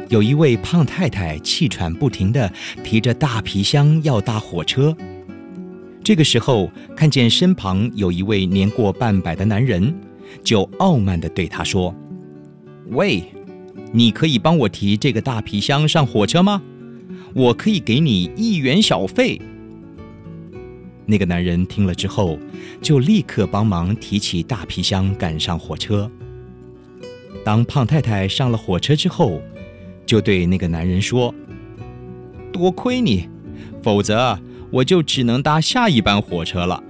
有一位胖太太气喘不停地提着大皮箱要搭火车。这个时候，看见身旁有一位年过半百的男人，就傲慢地对他说：“喂，你可以帮我提这个大皮箱上火车吗？我可以给你1元小费。”那个男人听了之后，就立刻帮忙提起大皮箱赶上火车。当胖太太上了火车之后，就对那个男人说：“多亏你，否则我就只能搭下一班火车了。”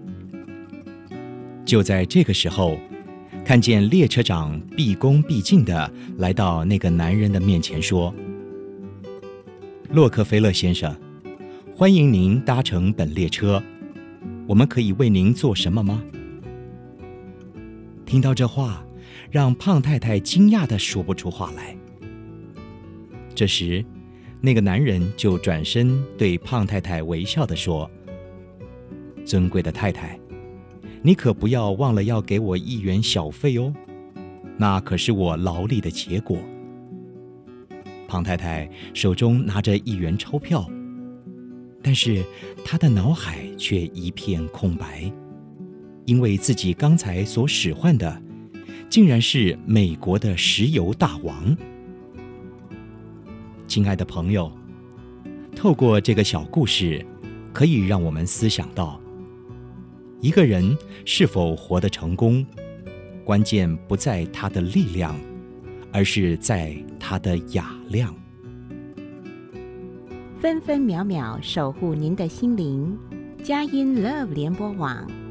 就在这个时候，看见列车长毕恭毕敬地来到那个男人的面前说：“洛克菲勒先生，欢迎您搭乘本列车，我们可以为您做什么吗？”听到这话，让胖太太惊讶地说不出话来。这时，那个男人就转身对胖太太微笑地说：“尊贵的太太，你可不要忘了要给我1元小费哦，那可是我劳力的结果。”胖太太手中拿着1元钞票，但是她的脑海却一片空白，因为自己刚才所使唤的，竟然是美国的石油大王。亲爱的朋友，透过这个小故事，可以让我们思想到，一个人是否活得成功，关键不在他的力量，而是在他的雅量。 分分秒秒守护您的心灵，佳音 Love 联播网